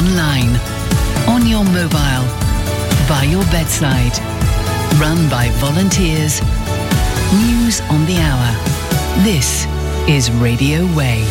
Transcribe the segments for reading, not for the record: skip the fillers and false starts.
online, on your mobile, by your bedside. Run by volunteers. News on the hour. This is Radio Way.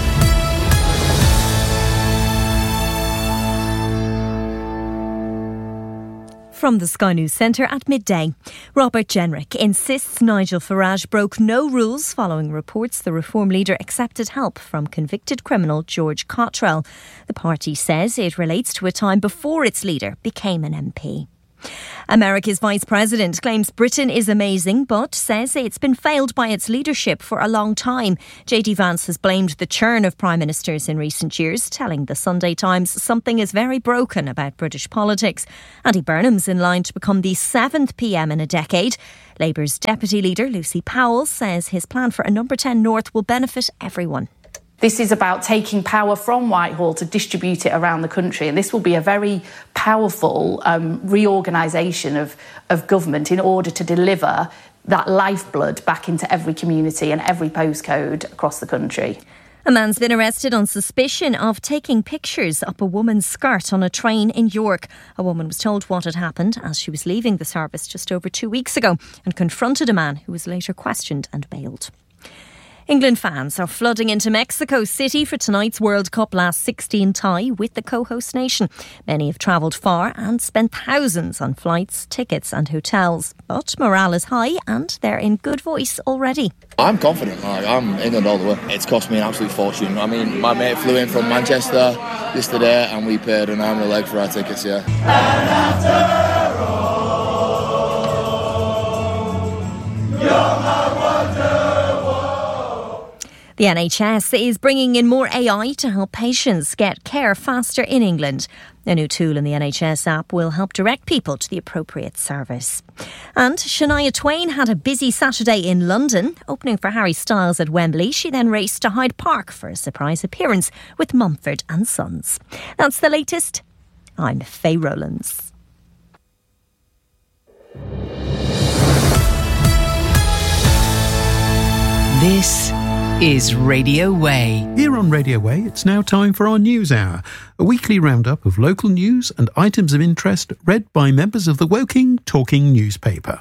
From the Sky News Centre at midday, Robert Jenrick insists Nigel Farage broke no rules following reports the Reform leader accepted help from convicted criminal George Cottrell. The party says it relates to a time before its leader became an MP. America's Vice President claims Britain is amazing, but says it's been failed by its leadership for a long time. JD Vance has blamed the churn of prime ministers in recent years, telling the Sunday Times something is very broken about British politics. Andy Burnham's in line to become the 7th PM in a decade. Labour's deputy leader, Lucy Powell, says his plan for a number 10 North will benefit everyone. This is about taking power from Whitehall to distribute it around the country, and this will be a very powerful reorganisation of government in order to deliver that lifeblood back into every community and every postcode across the country. A man's been arrested on suspicion of taking pictures up a woman's skirt on a train in York. A woman was told what had happened as she was leaving the service just over 2 weeks ago and confronted a man who was later questioned and bailed. England fans are flooding into Mexico City for tonight's World Cup Last 16 tie with the co-host nation. Many have travelled far and spent thousands on flights, tickets and hotels. But morale is high and they're in good voice already. I'm confident. I'm England all the way. It's cost me an absolute fortune. I mean, my mate flew in from Manchester yesterday and we paid an arm and a leg for our tickets, yeah. And after all, you're my wonder. The NHS is bringing in more AI to help patients get care faster in England. A new tool in the NHS app will help direct people to the appropriate service. And Shania Twain had a busy Saturday in London. Opening for Harry Styles at Wembley, she then raced to Hyde Park for a surprise appearance with Mumford and Sons. That's the latest. I'm Faye Rowlands. This is Radio Way. Here on Radio Way, it's now time for our News Hour, a weekly roundup of local news and items of interest read by members of the Woking Talking newspaper.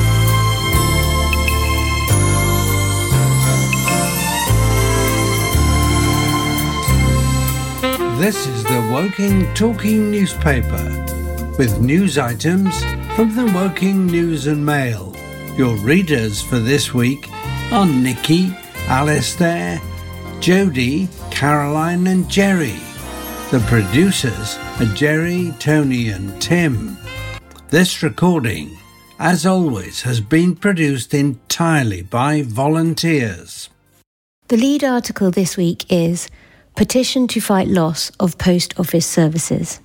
This is the Woking Talking newspaper with news items from the Woking News and Mail. Your readers for this week are Nikki, Alistair, Jodie, Caroline and Jerry. The producers are Jerry, Tony and Tim. This recording, as always, has been produced entirely by volunteers. The lead article this week is Petition to Fight Loss of Post Office Services.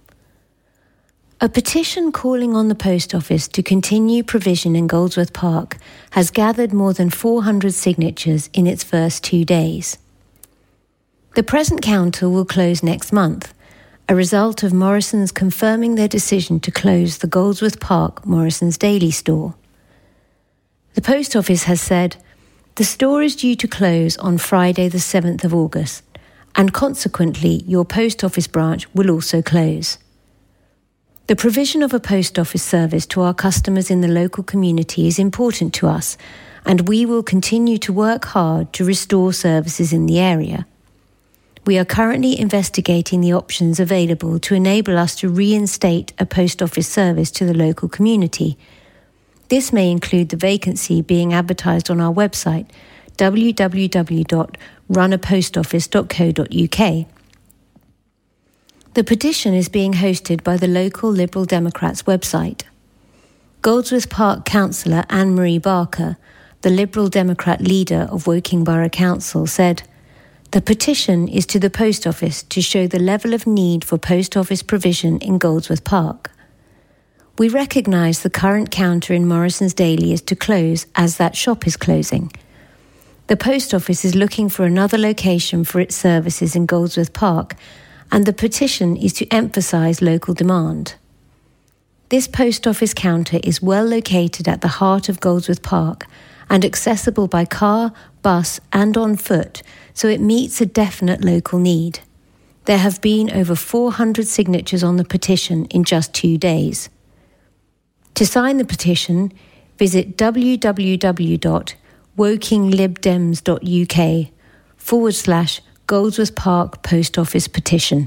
A petition calling on the Post Office to continue provision in Goldsworth Park has gathered more than 400 signatures in its first 2 days. The present counter will close next month, a result of Morrisons confirming their decision to close the Goldsworth Park Morrisons Daily store. The Post Office has said, the store is due to close on Friday the 7th of August, and consequently your Post Office branch will also close. The provision of a post office service to our customers in the local community is important to us, and we will continue to work hard to restore services in the area. We are currently investigating the options available to enable us to reinstate a post office service to the local community. This may include the vacancy being advertised on our website, www.runapostoffice.co.uk. The petition is being hosted by the local Liberal Democrats website. Goldsworth Park Councillor Anne-Marie Barker, the Liberal Democrat leader of Woking Borough Council, said, the petition is to the Post Office to show the level of need for post office provision in Goldsworth Park. We recognise the current counter in Morrisons Daily is to close as that shop is closing. The Post Office is looking for another location for its services in Goldsworth Park, and the petition is to emphasise local demand. This post office counter is well located at the heart of Goldsworth Park and accessible by car, bus and on foot, so it meets a definite local need. There have been over 400 signatures on the petition in just 2 days. To sign the petition, visit www.wokinglibdems.uk/Goldsworth Park Post Office petition.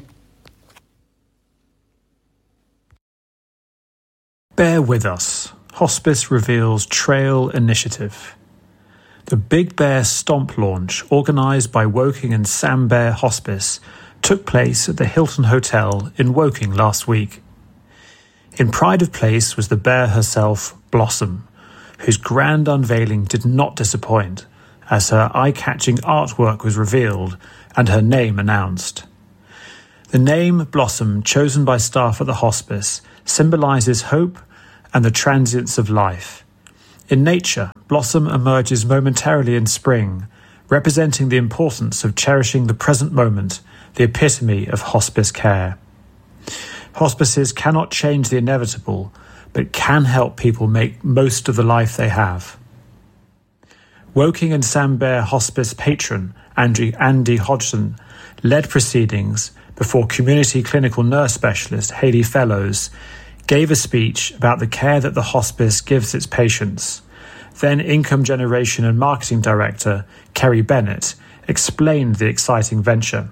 Bear with us. Hospice reveals Trail Initiative. The Big Bear Stomp launch, organised by Woking and Sam Bear Hospice, took place at the Hilton Hotel in Woking last week. In pride of place was the bear herself, Blossom, whose grand unveiling did not disappoint, as her eye-catching artwork was revealed and her name announced. The name Blossom, chosen by staff at the hospice, symbolises hope and the transience of life. In nature, Blossom emerges momentarily in spring, representing the importance of cherishing the present moment, the epitome of hospice care. Hospices cannot change the inevitable, but can help people make most of the life they have. Woking and Sam Bear Hospice patron Andy Hodgson led proceedings before community clinical nurse specialist Hayley Fellows gave a speech about the care that the hospice gives its patients. Then Income Generation and Marketing Director Kerry Bennett explained the exciting venture.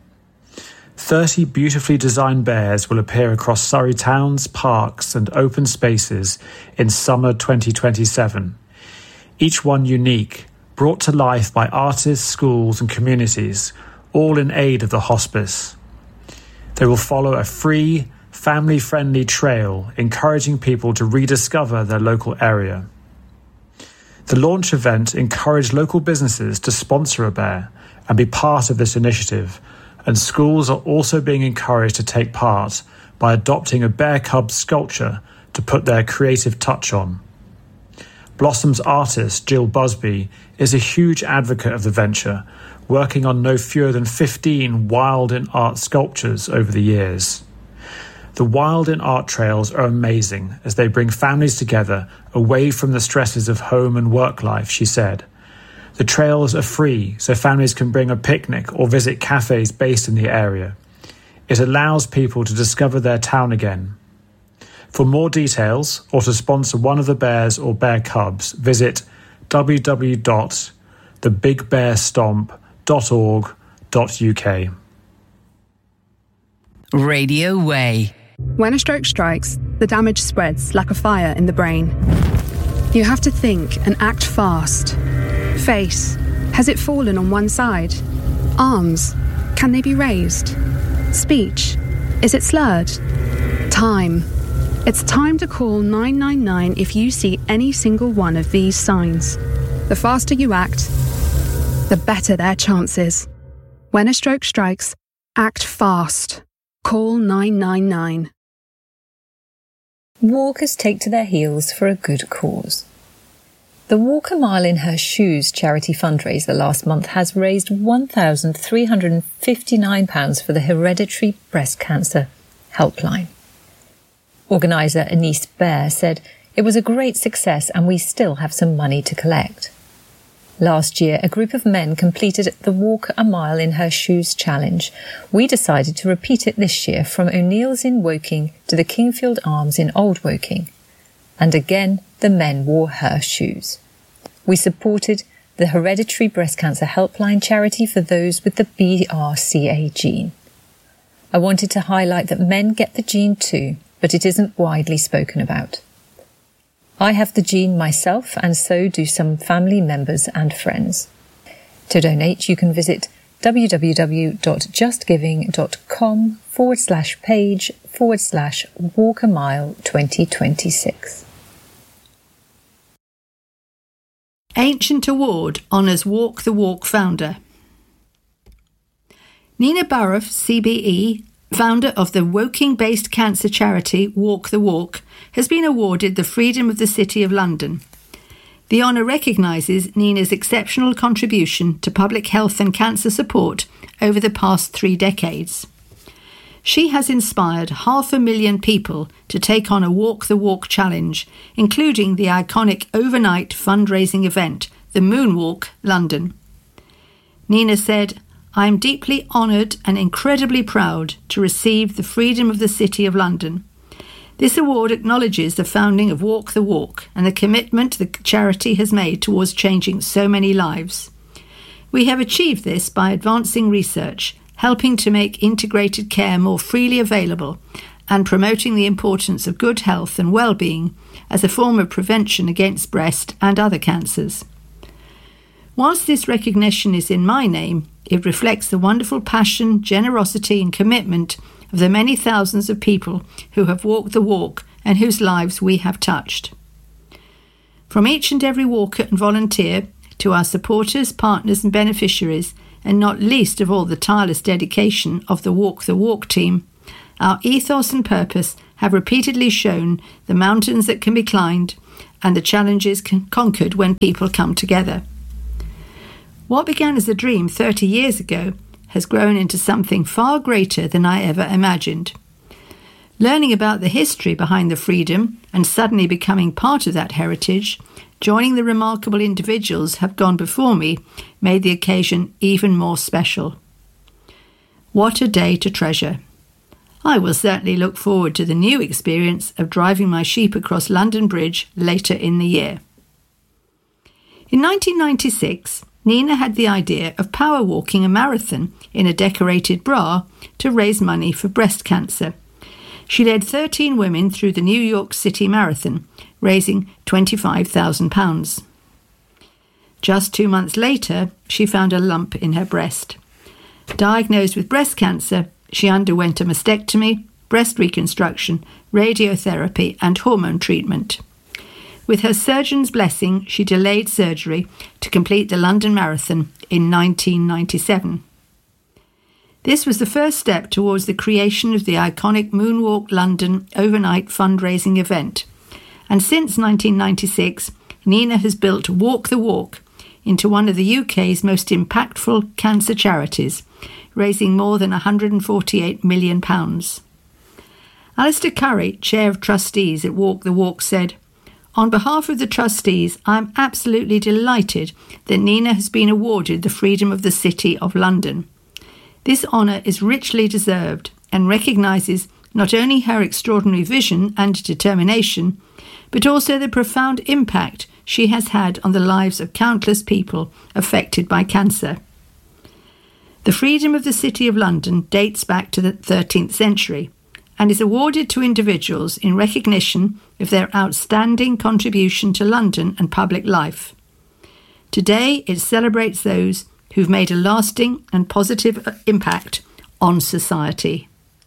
30 beautifully designed bears will appear across Surrey towns, parks and open spaces in summer 2027. Each one unique, brought to life by artists, schools and communities, all in aid of the hospice. They will follow a free, family-friendly trail, encouraging people to rediscover their local area. The launch event encouraged local businesses to sponsor a bear and be part of this initiative, and schools are also being encouraged to take part by adopting a bear cub sculpture to put their creative touch on. Blossom's artist, Jill Busby, is a huge advocate of the venture, working on no fewer than 15 Wild in Art sculptures over the years. The Wild in Art trails are amazing as they bring families together away from the stresses of home and work life, she said. The trails are free, so families can bring a picnic or visit cafes based in the area. It allows people to discover their town again. For more details, or to sponsor one of the bears or bear cubs, visit www.thebigbearstomp.org.uk. Radio Way. When a stroke strikes, the damage spreads like a fire in the brain. You have to think and act fast. Face. Has it fallen on one side? Arms. Can they be raised? Speech. Is it slurred? Time. It's time to call 999 if you see any single one of these signs. The faster you act, the better their chances. When a stroke strikes, act fast. Call 999. Walkers take to their heels for a good cause. The Walk a Mile in Her Shoes charity fundraiser last month has raised £1,359 for the Hereditary Breast Cancer Helpline. Organiser Anise Bear said, "It was a great success and we still have some money to collect." Last year, a group of men completed the Walk a Mile in Her Shoes challenge. We decided to repeat it this year from O'Neill's in Woking to the Kingfield Arms in Old Woking. And again, the men wore her shoes. We supported the Hereditary Breast Cancer Helpline charity for those with the BRCA gene. I wanted to highlight that men get the gene too, but it isn't widely spoken about. I have the gene myself, and so do some family members and friends. To donate, you can visit www.justgiving.com/page/walkamile 2026. Ancient Award honours Walk the Walk founder. Nina Burrough, CBE, founder of the Woking-based cancer charity Walk the Walk, has been awarded the Freedom of the City of London. The honour recognises Nina's exceptional contribution to public health and cancer support over the past 3 decades. She has inspired 500,000 people to take on a Walk the Walk challenge, including the iconic overnight fundraising event, the Moonwalk London. Nina said, I am deeply honoured and incredibly proud to receive the Freedom of the City of London. This award acknowledges the founding of Walk the Walk and the commitment the charity has made towards changing so many lives. We have achieved this by advancing research, helping to make integrated care more freely available, and promoting the importance of good health and well-being as a form of prevention against breast and other cancers. Whilst this recognition is in my name, it reflects the wonderful passion, generosity and commitment of the many thousands of people who have walked the walk and whose lives we have touched. From each and every walker and volunteer to our supporters, partners and beneficiaries, and not least of all the tireless dedication of the Walk the Walk team, our ethos and purpose have repeatedly shown the mountains that can be climbed and the challenges conquered when people come together. What began as a dream 30 years ago has grown into something far greater than I ever imagined. Learning about the history behind the freedom and suddenly becoming part of that heritage, joining the remarkable individuals who have gone before me, made the occasion even more special. What a day to treasure. I will certainly look forward to the new experience of driving my sheep across London Bridge later in the year. In 1996, Nina had the idea of power walking a marathon in a decorated bra to raise money for breast cancer. She led 13 women through the New York City Marathon, raising £25,000. Just 2 months later, she found a lump in her breast. Diagnosed with breast cancer, she underwent a mastectomy, breast reconstruction, radiotherapy and hormone treatment. With her surgeon's blessing, she delayed surgery to complete the London Marathon in 1997. This was the first step towards the creation of the iconic Moonwalk London overnight fundraising event. And since 1996, Nina has built Walk the Walk into one of the UK's most impactful cancer charities, raising more than £148 million. Alistair Curry, Chair of Trustees at Walk the Walk, said, "On behalf of the trustees, I am absolutely delighted that Nina has been awarded the Freedom of the City of London. This honour is richly deserved and recognises not only her extraordinary vision and determination, but also the profound impact she has had on the lives of countless people affected by cancer." The Freedom of the City of London dates back to the 13th century and is awarded to individuals in recognition of their outstanding contribution to London and public life. Today, it celebrates those who've made a lasting and positive impact on society.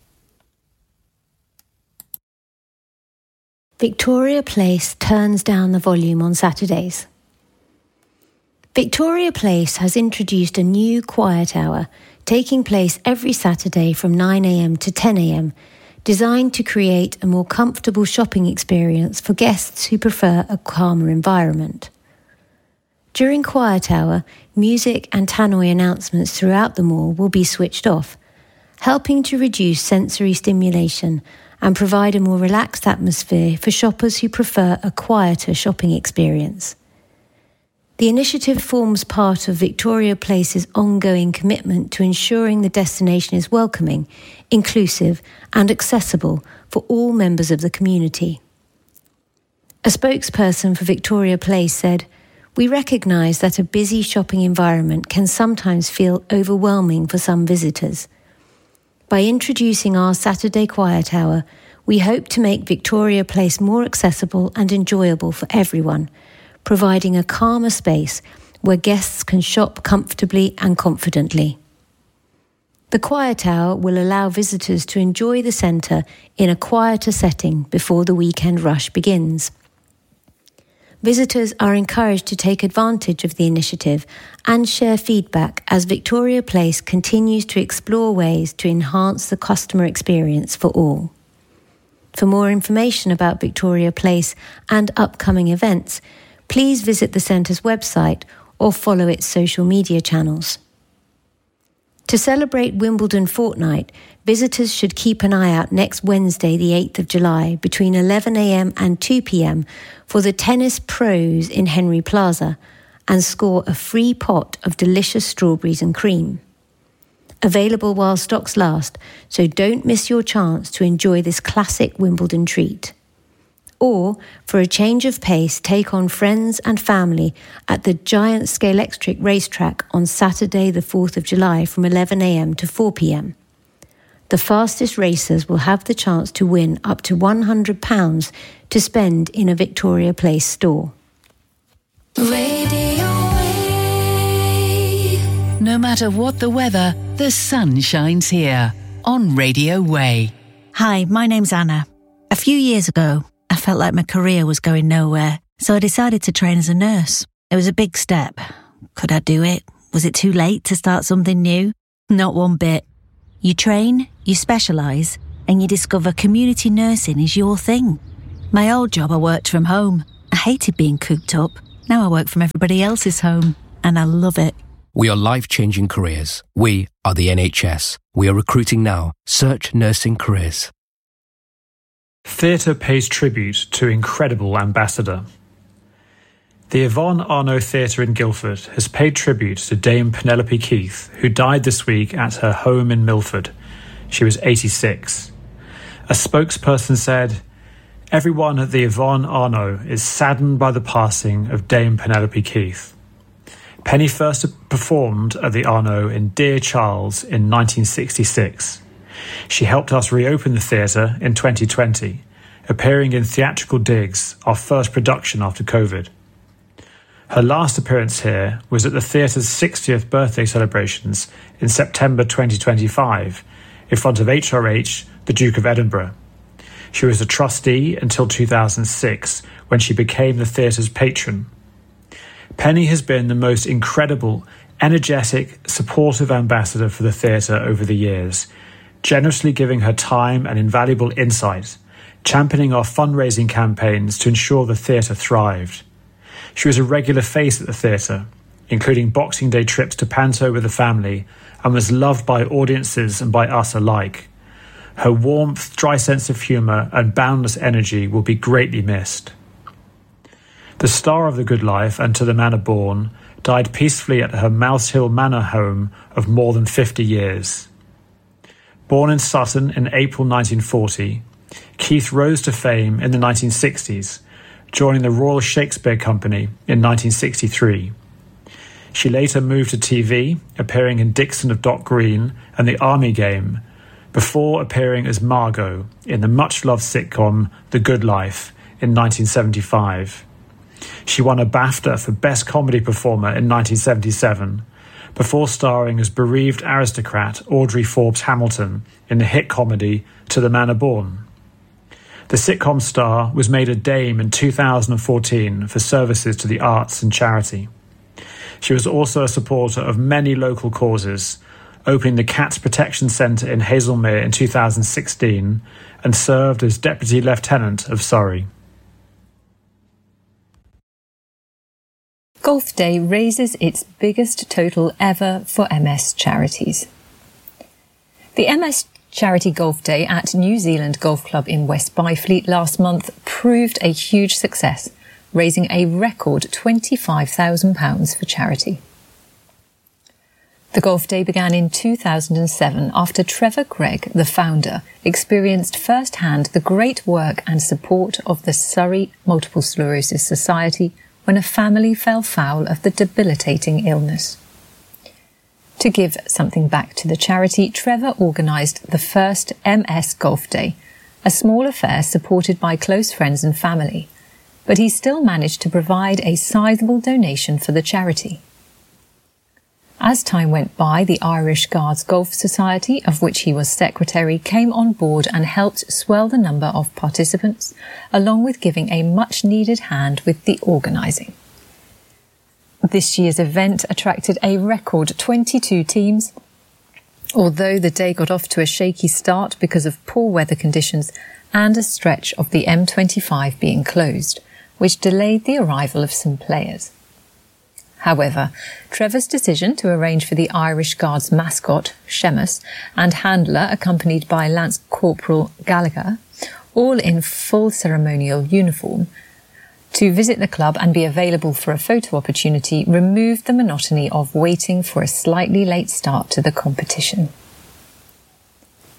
Victoria Place turns down the volume on Saturdays. Victoria Place has introduced a new quiet hour taking place every Saturday from 9 a.m. to 10 a.m, designed to create a more comfortable shopping experience for guests who prefer a calmer environment. During quiet hour, music and tannoy announcements throughout the mall will be switched off, helping to reduce sensory stimulation and provide a more relaxed atmosphere for shoppers who prefer a quieter shopping experience. The initiative forms part of Victoria Place's ongoing commitment to ensuring the destination is welcoming, inclusive and accessible for all members of the community. A spokesperson for Victoria Place said, "We recognise that a busy shopping environment can sometimes feel overwhelming for some visitors. By introducing our Saturday Quiet Hour, we hope to make Victoria Place more accessible and enjoyable for everyone, providing a calmer space where guests can shop comfortably and confidently." The Quiet Hour will allow visitors to enjoy the centre in a quieter setting before the weekend rush begins. Visitors are encouraged to take advantage of the initiative and share feedback as Victoria Place continues to explore ways to enhance the customer experience for all. For more information about Victoria Place and upcoming events, please visit the centre's website or follow its social media channels. To celebrate Wimbledon Fortnight, visitors should keep an eye out next Wednesday, the 8th of July, between 11 a.m. and 2 p.m. for the Tennis Pros in Henry Plaza and score a free pot of delicious strawberries and cream. Available while stocks last, so don't miss your chance to enjoy this classic Wimbledon treat. Or, for a change of pace, take on friends and family at the Giant Scalextric racetrack on Saturday the 4th of July from 11 a.m. to 4 p.m. The fastest racers will have the chance to win up to £100 to spend in a Victoria Place store. Radio Way. No matter what the weather, the sun shines here on Radio Way. Hi, my name's Anna. A few years ago, I felt like my career was going nowhere, so I decided to train as a nurse. It was a big step. Could I do it? Was it too late to start something new? Not one bit. You train, you specialise, and you discover community nursing is your thing. My old job, I worked from home. I hated being cooped up. Now I work from everybody else's home, and I love it. We are life-changing careers. We are the NHS. We are recruiting now. Search nursing careers. Theatre pays tribute to incredible ambassador. The Yvonne Arnaud Theatre in Guildford has paid tribute to Dame Penelope Keith, who died this week at her home in Milford. She was 86. A spokesperson said, "Everyone at the Yvonne Arnaud is saddened by the passing of Dame Penelope Keith. Penny first performed at the Arnaud in Dear Charles in 1966. She helped us reopen the theatre in 2020, appearing in Theatrical Digs, our first production after COVID. Her last appearance here was at the theatre's 60th birthday celebrations in September 2025, in front of HRH, the Duke of Edinburgh. She was a trustee until 2006, when she became the theatre's patron. Penny has been the most incredible, energetic, supportive ambassador for the theatre over the years, generously giving her time and invaluable insight, championing our fundraising campaigns to ensure the theatre thrived. She was a regular face at the theatre, including Boxing Day trips to Panto with the family, and was loved by audiences and by us alike. Her warmth, dry sense of humour and boundless energy will be greatly missed." The star of The Good Life and To the Manor Born died peacefully at her Mouse Hill Manor home of more than 50 years. Born in Sutton in April 1940, Keith rose to fame in the 1960s, joining the Royal Shakespeare Company in 1963. She later moved to TV, appearing in Dixon of Dock Green and The Army Game, before appearing as Margot in the much-loved sitcom The Good Life in 1975. She won a BAFTA for Best Comedy Performer in 1977, before starring as bereaved aristocrat Audrey Forbes Hamilton in the hit comedy To the Manor Born. The sitcom star was made a dame in 2014 for services to the arts and charity. She was also a supporter of many local causes, opening the Cats Protection Centre in Hazelmere in 2016 and served as Deputy Lieutenant of Surrey. Golf Day raises its biggest total ever for MS charities. The MS Charity Golf Day at New Zealand Golf Club in West Byfleet last month proved a huge success, raising a record £25,000 for charity. The Golf Day began in 2007 after Trevor Gregg, the founder, experienced firsthand the great work and support of the Surrey Multiple Sclerosis Society when a family fell foul of the debilitating illness. To give something back to the charity, Trevor organised the first MS Golf Day, a small affair supported by close friends and family, but he still managed to provide a sizable donation for the charity. As time went by, the Irish Guards Golf Society, of which he was secretary, came on board and helped swell the number of participants, along with giving a much-needed hand with the organising. This year's event attracted a record 22 teams, although the day got off to a shaky start because of poor weather conditions and a stretch of the M25 being closed, which delayed the arrival of some players. However, Trevor's decision to arrange for the Irish Guards mascot, Seamus, and handler, accompanied by Lance Corporal Gallagher, all in full ceremonial uniform, to visit the club and be available for a photo opportunity removed the monotony of waiting for a slightly late start to the competition.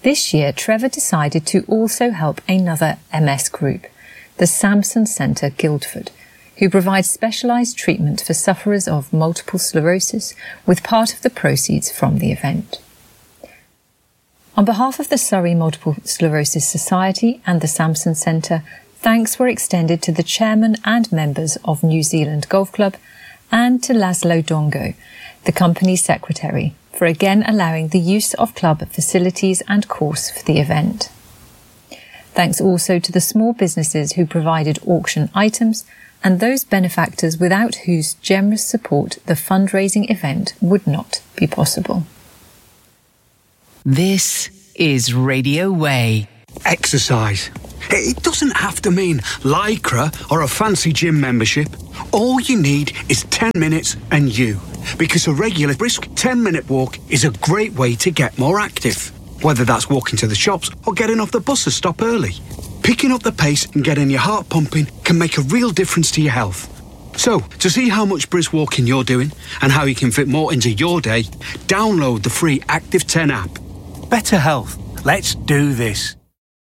This year, Trevor decided to also help another MS group, the Samson Centre Guildford, who provides specialised treatment for sufferers of multiple sclerosis, with part of the proceeds from the event. On behalf of the Surrey Multiple Sclerosis Society and the Samson Centre, thanks were extended to the chairman and members of New Zealand Golf Club and to Laszlo Dongo, the company's secretary, for again allowing the use of club facilities and course for the event. Thanks also to the small businesses who provided auction items and those benefactors without whose generous support the fundraising event would not be possible. This is Radio Way. Exercise. It doesn't have to mean Lycra or a fancy gym membership. All you need is 10 minutes and you. Because a regular brisk 10-minute walk is a great way to get more active. Whether that's walking to the shops or getting off the bus to stop early. Picking up the pace and getting your heart pumping can make a real difference to your health. So, to see how much brisk walking you're doing and how you can fit more into your day, download the free Active 10 app. Better health. Let's do this.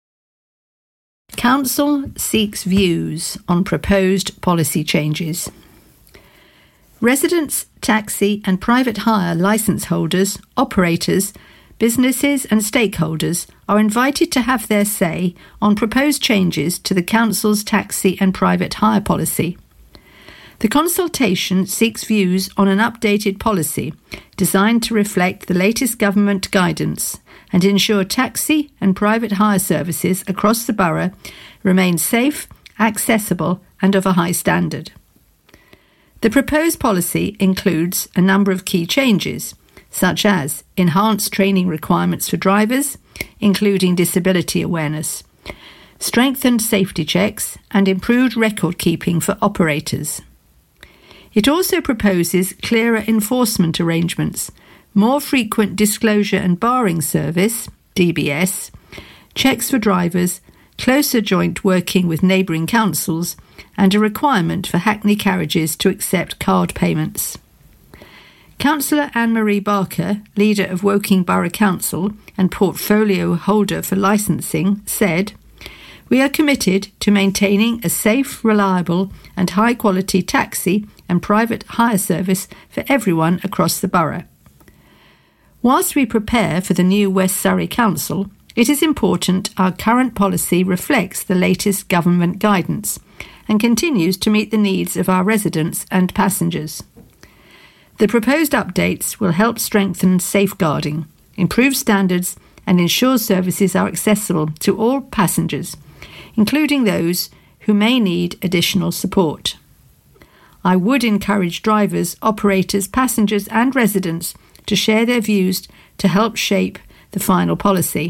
Council seeks views on proposed policy changes. Residents, taxi and private hire licence holders, operators, businesses and stakeholders are invited to have their say on proposed changes to the Council's taxi and private hire policy. The consultation seeks views on an updated policy designed to reflect the latest government guidance and ensure taxi and private hire services across the borough remain safe, accessible and of a high standard. The proposed policy includes a number of key changes, such as enhanced training requirements for drivers, including disability awareness, strengthened safety checks and improved record keeping for operators. It also proposes clearer enforcement arrangements, more frequent disclosure and barring service, DBS, checks for drivers, closer joint working with neighbouring councils, and a requirement for Hackney carriages to accept card payments. Councillor Anne-Marie Barker, leader of Woking Borough Council and portfolio holder for licensing, said, "We are committed to maintaining a safe, reliable and high-quality taxi and private hire service for everyone across the borough. Whilst we prepare for the new West Surrey Council, it is important our current policy reflects the latest government guidance and continues to meet the needs of our residents and passengers. The proposed updates will help strengthen safeguarding, improve standards and ensure services are accessible to all passengers, including those who may need additional support. I would encourage drivers, operators, passengers and residents to share their views to help shape the final policy."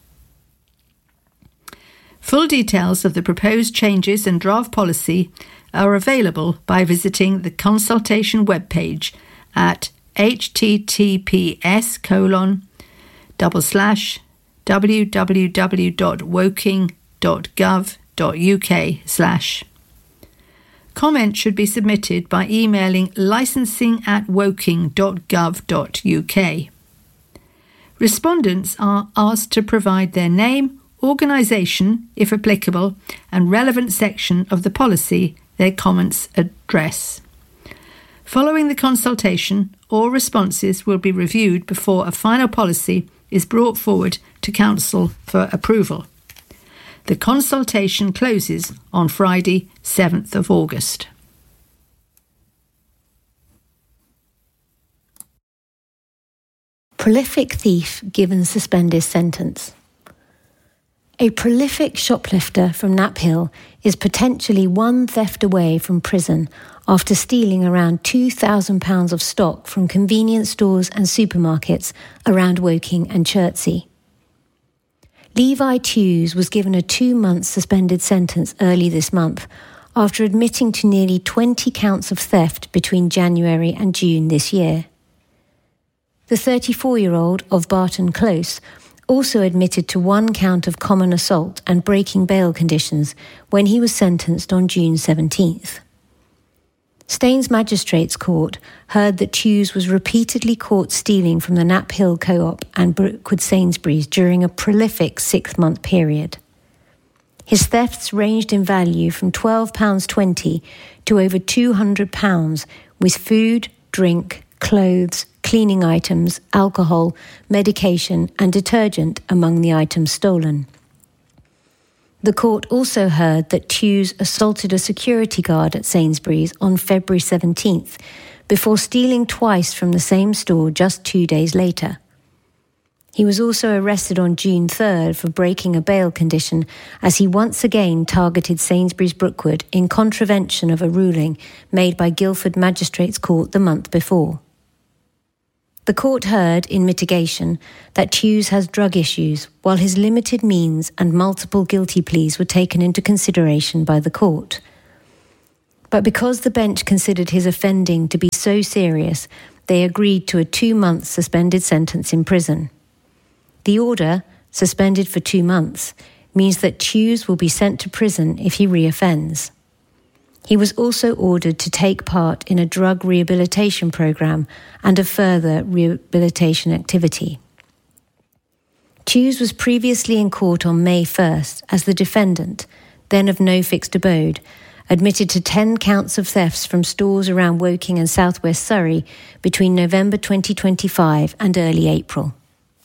Full details of the proposed changes and draft policy are available by visiting the consultation webpage at https://www.woking.gov.uk/. Comment should be submitted by emailing licensing@woking.gov.uk. Respondents are asked to provide their name, organisation, if applicable, and relevant section of the policy their comments address. Following the consultation, all responses will be reviewed before a final policy is brought forward to Council for approval. The consultation closes on Friday, 7th of August. Prolific thief given suspended sentence. A prolific shoplifter from Knapp Hill is potentially one theft away from prison after stealing around £2,000 of stock from convenience stores and supermarkets around Woking and Chertsey. Levi Tews was given a 2-month suspended sentence early this month after admitting to nearly 20 counts of theft between January and June this year. The 34-year-old of Barton Close also admitted to 1 count of common assault and breaking bail conditions when he was sentenced on June 17th. Staines Magistrates Court heard that Hughes was repeatedly caught stealing from the Knapp Hill Co-op and Brookwood Sainsbury's during a prolific 6-month period. His thefts ranged in value from £12.20 to over £200, with food, drink, clothes, cleaning items, alcohol, medication and detergent among the items stolen. The court also heard that Hughes assaulted a security guard at Sainsbury's on February 17th, before stealing twice from the same store just 2 days later. He was also arrested on June 3rd for breaking a bail condition, as he once again targeted Sainsbury's Brookwood in contravention of a ruling made by Guildford Magistrates Court the month before. The court heard, in mitigation, that Hughes has drug issues, while his limited means and multiple guilty pleas were taken into consideration by the court. But because the bench considered his offending to be so serious, they agreed to a 2-month suspended sentence in prison. The order, suspended for 2 months, means that Hughes will be sent to prison if he reoffends. He was also ordered to take part in a drug rehabilitation program and a further rehabilitation activity. Hughes was previously in court on May 1st as the defendant, then of no fixed abode, admitted to 10 counts of thefts from stores around Woking and South West Surrey between November 2025 and early April.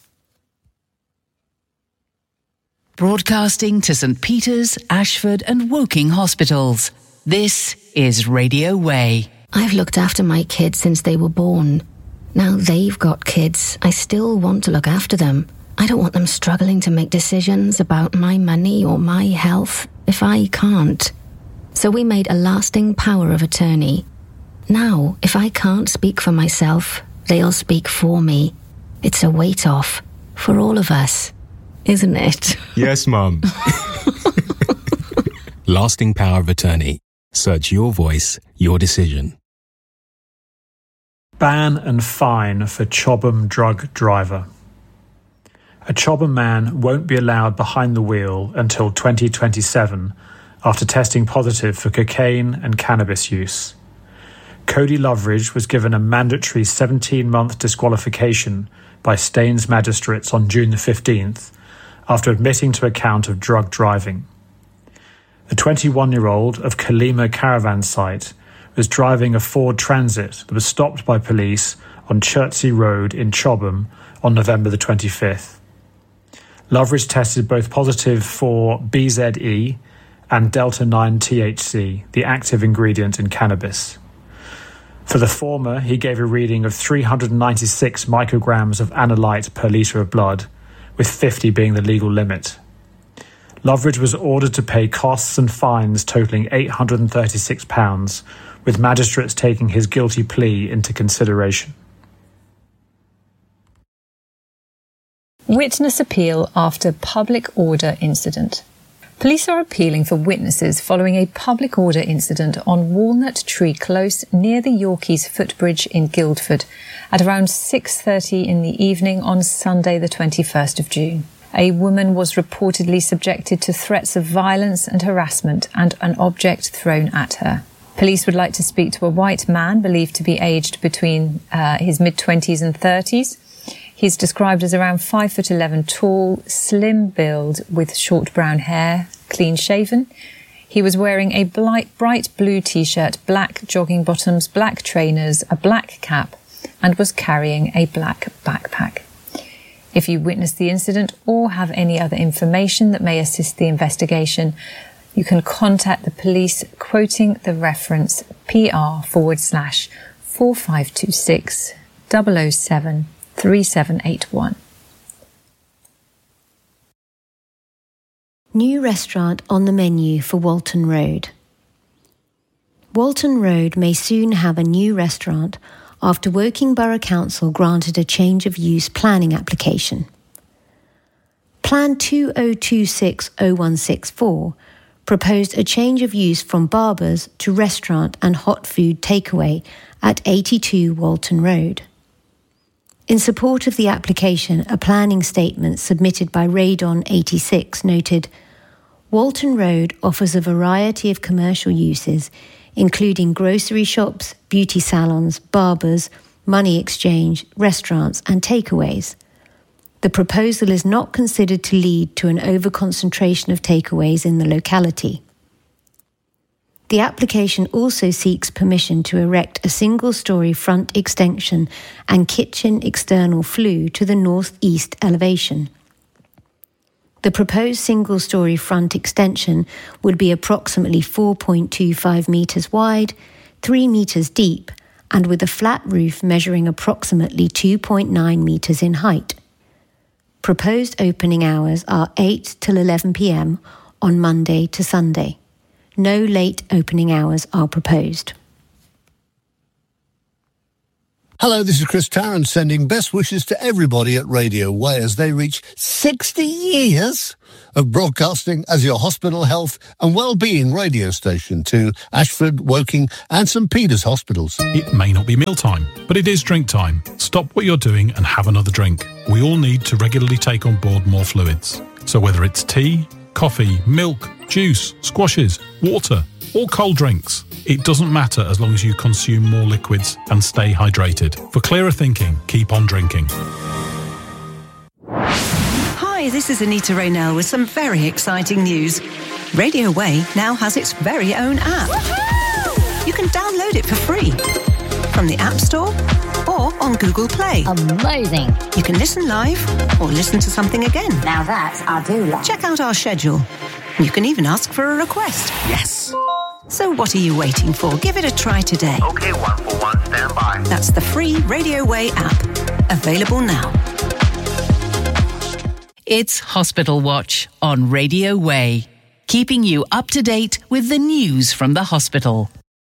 Broadcasting to St Peter's, Ashford and Woking hospitals. This is Radio Way. I've looked after my kids since they were born. Now they've got kids. I still want to look after them. I don't want them struggling to make decisions about my money or my health if I can't. So we made a lasting power of attorney. Now, if I can't speak for myself, they'll speak for me. It's a weight off for all of us, isn't it? Yes, Mum. Lasting power of attorney. Search your voice, your decision. Ban and fine for Chobham drug driver. A Chobham man won't be allowed behind the wheel until 2027 after testing positive for cocaine and cannabis use. Cody Loveridge was given a mandatory 17-month disqualification by Staines Magistrates on June the 15th after admitting to a count of drug driving. The 21-year-old of Kalima Caravan Site was driving a Ford Transit that was stopped by police on Chertsey Road in Chobham on November the 25th. Loveridge tested both positive for BZE and Delta-9 THC, the active ingredient in cannabis. For the former, he gave a reading of 396 micrograms of analyte per litre of blood, with 50 being the legal limit. Loveridge was ordered to pay costs and fines totalling £836, with magistrates taking his guilty plea into consideration. Witness appeal after public order incident. Police are appealing for witnesses following a public order incident on Walnut Tree Close near the Yorkeys footbridge in Guildford at around 6:30 in the evening on Sunday the 21st of June. A woman was reportedly subjected to threats of violence and harassment and an object thrown at her. Police would like to speak to a white man believed to be aged between his mid-20s and 30s. He's described as around 5'11" tall, slim build with short brown hair, clean shaven. He was wearing a bright blue t-shirt, black jogging bottoms, black trainers, a black cap, and was carrying a black backpack. If you witnessed the incident or have any other information that may assist the investigation, you can contact the police quoting the reference PR/4526 007 3781. New restaurant on the menu for Walton Road. Walton Road may soon have a new restaurant after Woking Borough Council granted a change of use planning application. Plan 2026-0164 proposed a change of use from barbers to restaurant and hot food takeaway at 82 Walton Road. In support of the application, a planning statement submitted by Radon 86 noted, Walton Road offers a variety of commercial uses, including grocery shops, beauty salons, barbers, money exchange, restaurants and takeaways. The proposal is not considered to lead to an overconcentration of takeaways in the locality. The application also seeks permission to erect a single-storey front extension and kitchen external flue to the north-east elevation. The proposed single-storey front extension would be approximately 4.25 metres wide, 3 metres deep, and with a flat roof measuring approximately 2.9 metres in height. Proposed opening hours are 8 till 11 p.m. on Monday to Sunday. No late opening hours are proposed. Hello, this is Chris Tarrant sending best wishes to everybody at Radio Way as they reach 60 years of broadcasting as your hospital health and well-being radio station to Ashford, Woking and St Peter's hospitals. It may not be mealtime, but it is drink time. Stop what you're doing and have another drink. We all need to regularly take on board more fluids. So whether it's tea, coffee, milk, juice, squashes, water or cold drinks, it doesn't matter as long as you consume more liquids and stay hydrated. For clearer thinking, keep on drinking. Hi, this is Anita Raynell with some very exciting news. Radio Way now has its very own app. Woohoo! You can download it for free from the App Store or on Google Play. Amazing. You can listen live or listen to something again. Now that I do love. Check out our schedule. You can even ask for a request. Yes. So what are you waiting for? Give it a try today. Okay, 141, stand by. That's the free Radio Way app. Available now. It's Hospital Watch on Radio Way, keeping you up to date with the news from the hospital.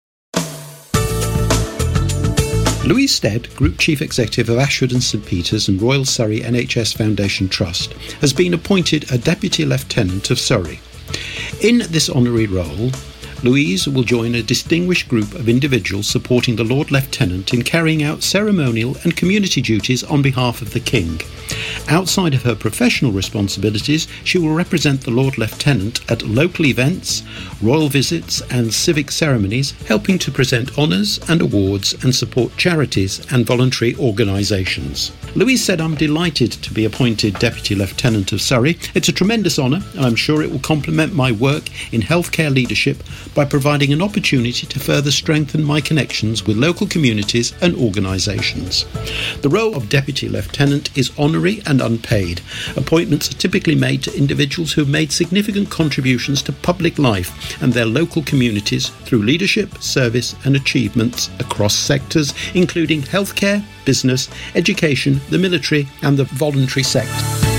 Louise Stead, Group Chief Executive of Ashford and St Peter's and Royal Surrey NHS Foundation Trust, has been appointed a Deputy Lieutenant of Surrey. In this honorary role, Louise will join a distinguished group of individuals supporting the Lord Lieutenant in carrying out ceremonial and community duties on behalf of the King. Outside of her professional responsibilities, she will represent the Lord Lieutenant at local events, royal visits and civic ceremonies, helping to present honours and awards and support charities and voluntary organisations. Louise said, "I'm delighted to be appointed Deputy Lieutenant of Surrey. It's a tremendous honour and I'm sure it will complement my work in healthcare leadership by providing an opportunity to further strengthen my connections with local communities and organisations." The role of Deputy Lieutenant is honorary and unpaid. Appointments are typically made to individuals who have made significant contributions to public life and their local communities through leadership, service and achievements across sectors, including healthcare, business, education, the military and the voluntary sector.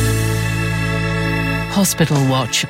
Hospital Watch.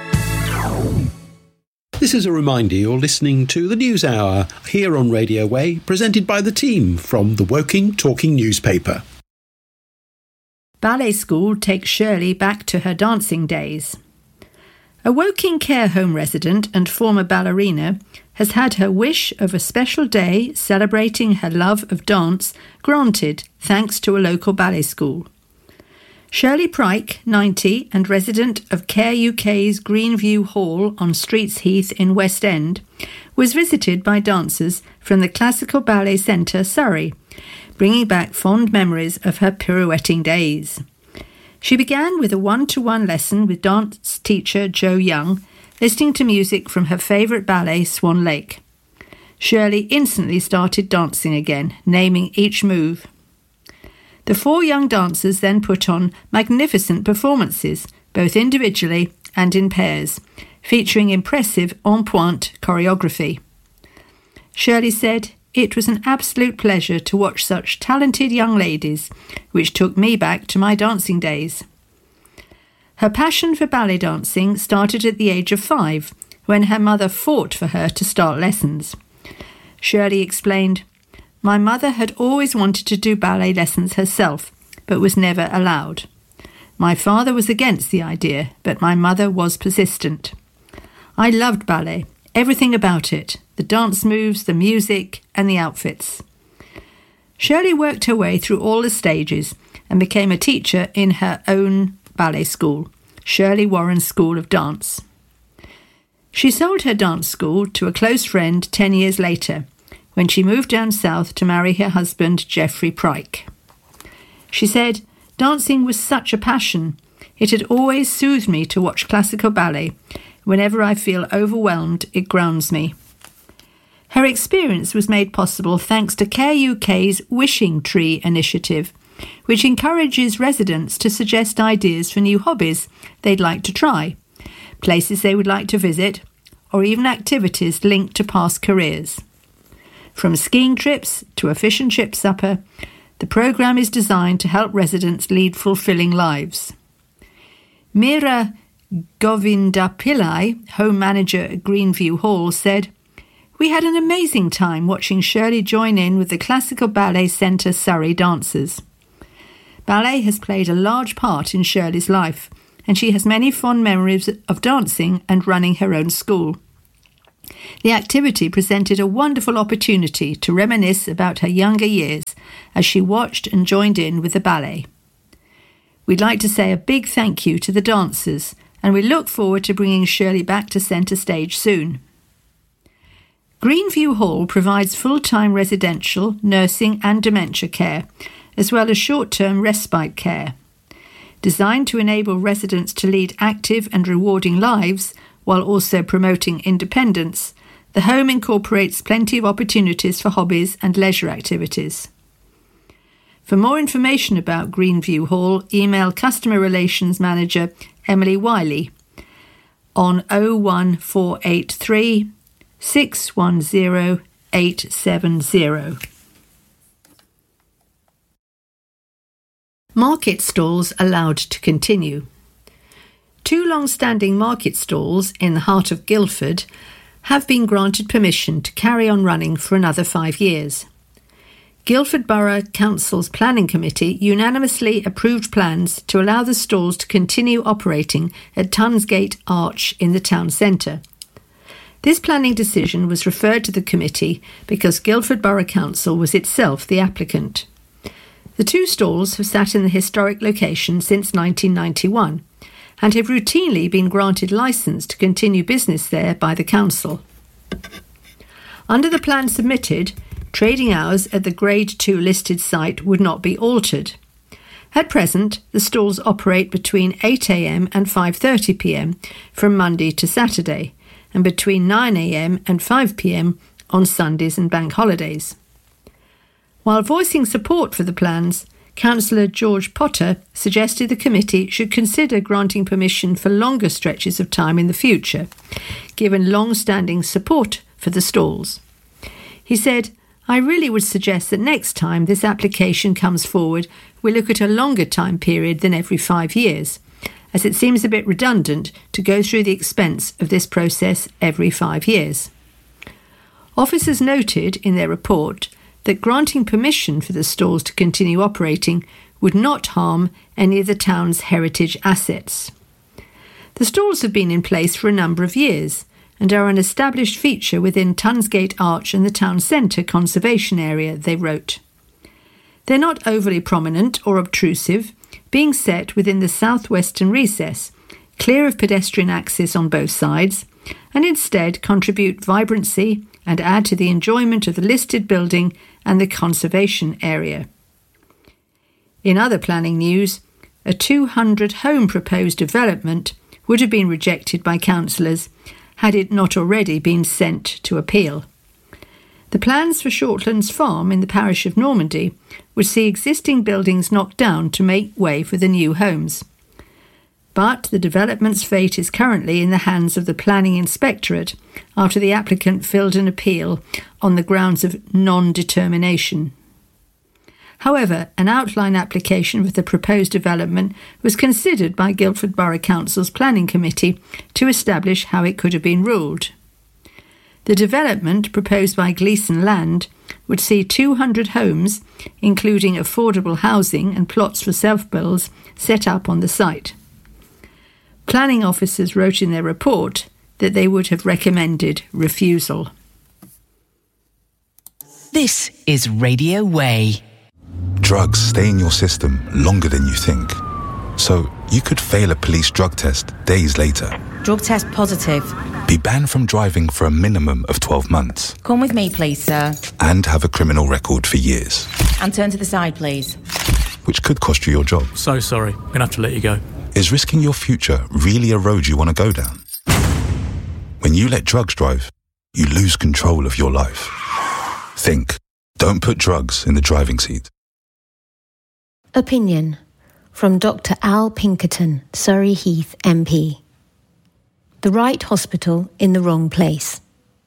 This is a reminder you're listening to the News Hour here on Radio Way, presented by the team from the Woking Talking newspaper. Ballet school takes Shirley back to her dancing days. A Woking care home resident and former ballerina has had her wish of a special day celebrating her love of dance granted thanks to a local ballet school. Shirley Pryke, 90, and resident of Care UK's Greenview Hall on Streets Heath in West End, was visited by dancers from the Classical Ballet Centre, Surrey, bringing back fond memories of her pirouetting days. She began with a one-to-one lesson with dance teacher Jo Young, listening to music from her favourite ballet, Swan Lake. Shirley instantly started dancing again, naming each move. The four young dancers then put on magnificent performances, both individually and in pairs, featuring impressive en-pointe choreography. Shirley said, "It was an absolute pleasure to watch such talented young ladies, which took me back to my dancing days." Her passion for ballet dancing started at the age of 5, when her mother fought for her to start lessons. Shirley explained, "My mother had always wanted to do ballet lessons herself, but was never allowed. My father was against the idea, but my mother was persistent. I loved ballet, everything about it, the dance moves, the music, and the outfits." Shirley worked her way through all the stages and became a teacher in her own ballet school, Shirley Warren School of Dance. She sold her dance school to a close friend 10 years later, when she moved down south to marry her husband, Geoffrey Pryke. She said, "Dancing was such a passion. It had always soothed me to watch classical ballet. Whenever I feel overwhelmed, it grounds me." Her experience was made possible thanks to Care UK's Wishing Tree initiative, which encourages residents to suggest ideas for new hobbies they'd like to try, places they would like to visit, or even activities linked to past careers. From skiing trips to a fish and chip supper, the programme is designed to help residents lead fulfilling lives. Meera Govindapillai, home manager at Greenview Hall, said, "We had an amazing time watching Shirley join in with the Classical Ballet Centre Surrey dancers. Ballet has played a large part in Shirley's life, and she has many fond memories of dancing and running her own school. The activity presented a wonderful opportunity to reminisce about her younger years as she watched and joined in with the ballet. We'd like to say a big thank you to the dancers, and we look forward to bringing Shirley back to centre stage soon." Greenview Hall provides full-time residential, nursing and dementia care, as well as short-term respite care. Designed to enable residents to lead active and rewarding lives while also promoting independence, the home incorporates plenty of opportunities for hobbies and leisure activities. For more information about Greenview Hall, email Customer Relations Manager Emily Wiley on 01483 610 870. Market stalls allowed to continue. 2 long-standing market stalls in the heart of Guildford have been granted permission to carry on running for another 5 years. Guildford Borough Council's Planning Committee unanimously approved plans to allow the stalls to continue operating at Tunsgate Arch in the town centre. This planning decision was referred to the committee because Guildford Borough Council was itself the applicant. The 2 stalls have sat in the historic location since 1991 and have routinely been granted licence to continue business there by the council. Under the plan submitted, trading hours at the Grade 2 listed site would not be altered. At present, the stalls operate between 8 a.m. and 5:30 p.m. from Monday to Saturday, and between 9 a.m. and 5 p.m. on Sundays and bank holidays. While voicing support for the plans, Councillor George Potter suggested the committee should consider granting permission for longer stretches of time in the future, given long-standing support for the stalls. He said, "I really would suggest that next time this application comes forward, we look at a longer time period than every 5 years, as it seems a bit redundant to go through the expense of this process every 5 years. Officers noted in their report that granting permission for the stalls to continue operating would not harm any of the town's heritage assets. The stalls have been in place for a number of years and are an established feature within Tunsgate Arch and the town centre conservation area, they wrote. They're not overly prominent or obtrusive, being set within the southwestern recess, clear of pedestrian access on both sides, and instead contribute vibrancy and add to the enjoyment of the listed building and the conservation area." In other planning news, a 200-home proposed development would have been rejected by councillors had it not already been sent to appeal. The plans for Shortlands Farm in the parish of Normandy would see existing buildings knocked down to make way for the new homes. But the development's fate is currently in the hands of the Planning Inspectorate after the applicant filled an appeal on the grounds of non-determination. However, an outline application for the proposed development was considered by Guildford Borough Council's Planning Committee to establish how it could have been ruled. The development proposed by Gleeson Land would see 200 homes, including affordable housing and plots for self-builds, set up on the site. Planning officers wrote in their report that they would have recommended refusal. This is Radio Way. Drugs stay in your system longer than you think. So you could fail a police drug test days later. Drug test positive. be banned from driving for a minimum of 12 months, Come with me, please, sir. and have a criminal record for years, And turn to the side, please. which could cost you your job. So sorry, I'm going to have to let you go. Is risking your future really a road you want to go down? When you let drugs drive, you lose control of your life. Think. Don't put drugs in the driving seat. Opinion from Dr. Al Pinkerton, Surrey Heath MP. The right hospital in the wrong place.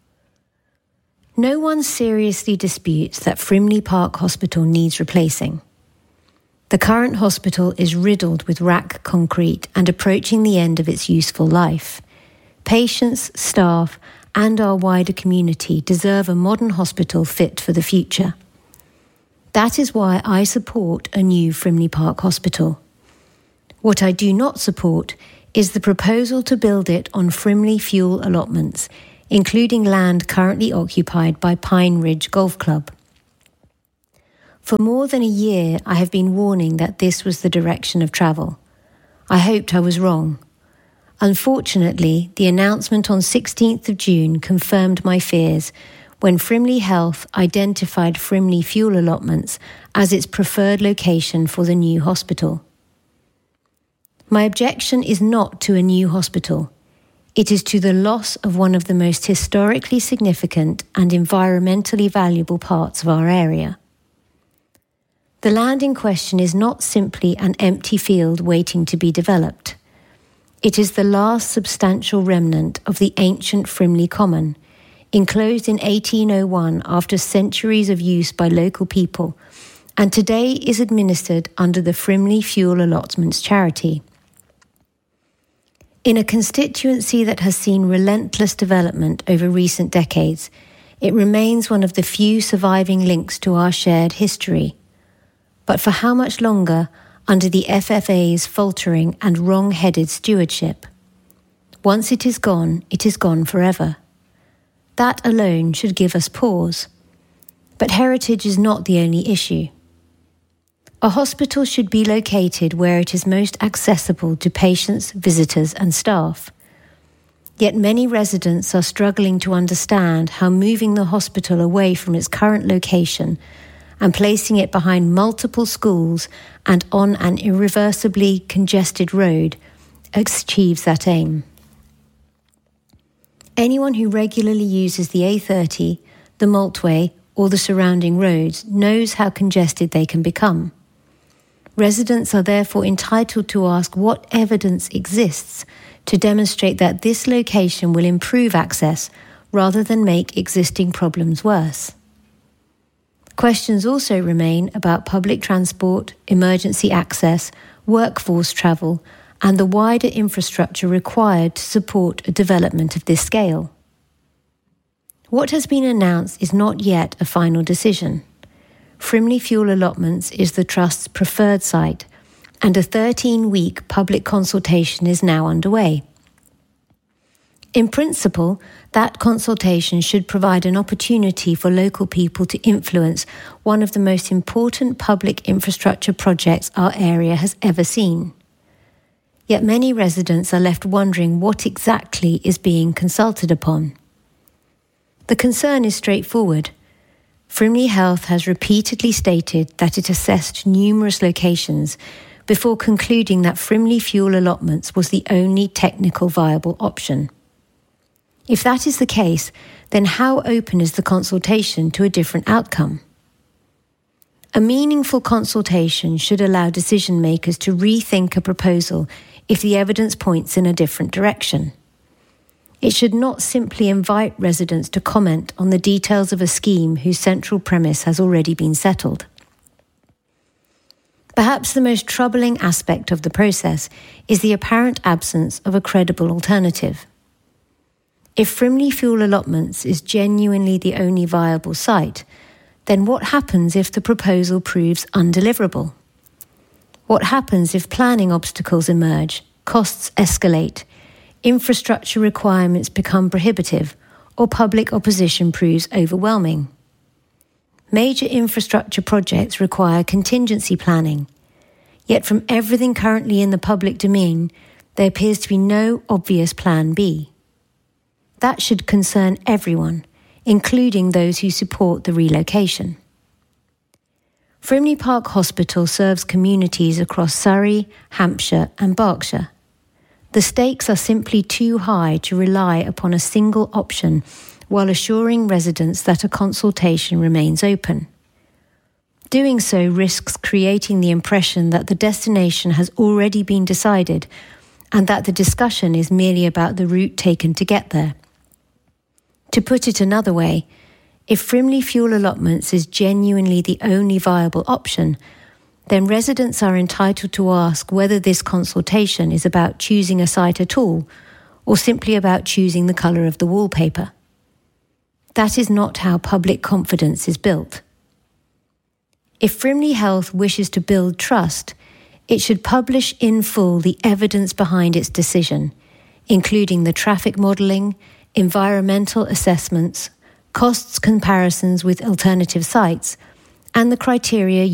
No one seriously disputes that Frimley Park Hospital needs replacing. The current hospital is riddled with rack concrete and approaching the end of its useful life. Patients, staff, and our wider community deserve a modern hospital fit for the future. That is why I support a new Frimley Park Hospital. What I do not support is the proposal to build it on Frimley fuel allotments, including land currently occupied by Pine Ridge Golf Club. For more than a year, I have been warning that this was the direction of travel. I hoped I was wrong. Unfortunately, the announcement on 16th of June confirmed my fears when Frimley Health identified Frimley fuel allotments as its preferred location for the new hospital. My objection is not to a new hospital. It is to the loss of one of the most historically significant and environmentally valuable parts of our area. The land in question is not simply an empty field waiting to be developed. It is the last substantial remnant of the ancient Frimley Common, enclosed in 1801 after centuries of use by local people, and today is administered under the Frimley Fuel Allotments Charity. In a constituency that has seen relentless development over recent decades, it remains one of the few surviving links to our shared history. But for how much longer under the FFA's faltering and wrong-headed stewardship? Once it is gone forever. That alone should give us pause. But heritage is not the only issue. A hospital should be located where it is most accessible to patients, visitors and staff. Yet many residents are struggling to understand how moving the hospital away from its current location and placing it behind multiple schools and on an irreversibly congested road achieves that aim. Anyone who regularly uses the A30, the Maltway, or the surrounding roads knows how congested they can become. Residents are therefore entitled to ask what evidence exists to demonstrate that this location will improve access rather than make existing problems worse. Questions also remain about public transport, emergency access, workforce travel, and the wider infrastructure required to support a development of this scale. What has been announced is not yet a final decision. Frimley Fuel Allotments is the Trust's preferred site, and a 13-week public consultation is now underway. In principle, that consultation should provide an opportunity for local people to influence one of the most important public infrastructure projects our area has ever seen. Yet many residents are left wondering what exactly is being consulted upon. The concern is straightforward. Frimley Health has repeatedly stated that it assessed numerous locations before concluding that Frimley Fuel Allotments was the only technical viable option. If that is the case, then how open is the consultation to a different outcome? A meaningful consultation should allow decision makers to rethink a proposal if the evidence points in a different direction. It should not simply invite residents to comment on the details of a scheme whose central premise has already been settled. Perhaps the most troubling aspect of the process is the apparent absence of a credible alternative. If Frimley Fuel Allotments is genuinely the only viable site, then what happens if the proposal proves undeliverable? What happens if planning obstacles emerge, costs escalate, infrastructure requirements become prohibitive, or public opposition proves overwhelming? Major infrastructure projects require contingency planning. Yet from everything currently in the public domain, there appears to be no obvious plan B. that should concern everyone, including those who support the relocation. Frimley Park Hospital serves communities across Surrey, Hampshire and Berkshire. The stakes are simply too high to rely upon a single option while assuring residents that a consultation remains open. Doing so risks creating the impression that the destination has already been decided and that the discussion is merely about the route taken to get there. To put it another way, if Frimley fuel allotments is genuinely the only viable option, then residents are entitled to ask whether this consultation is about choosing a site at all or simply about choosing the colour of the wallpaper. That is not how public confidence is built. If Frimley Health wishes to build trust, it should publish in full the evidence behind its decision, including the traffic modelling, environmental assessments, costs comparisons with alternative sites, and the criteria